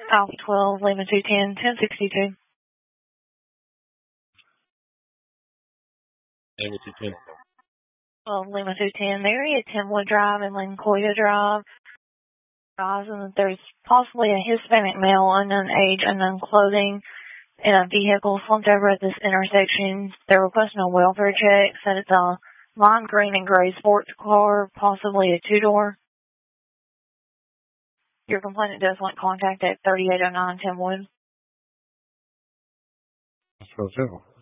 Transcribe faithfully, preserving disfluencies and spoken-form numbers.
Alpha twelve, Lima two ten, ten sixty-two. Lima two ten. Well, Lima two ten, Mary at Tenwood Drive and Lincoln Drive. Advising that there's possibly a Hispanic male, unknown age, unknown clothing, in a vehicle slumped over at this intersection. They're requesting a welfare check. Said it's a lime green and gray sports car, possibly a two-door. Your complainant does want contact at thirty-eight oh nine Tenwood. That's for sure.